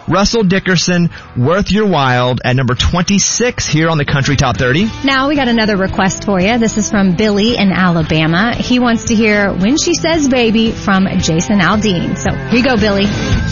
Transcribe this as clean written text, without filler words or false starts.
Russell Dickerson, Worth Your While, at number 26 here on the Country Top 30. Now we got another request for you. This is from Billy in Alabama. He wants to hear When She Says Baby from Jason Aldean. So here you go, Billy.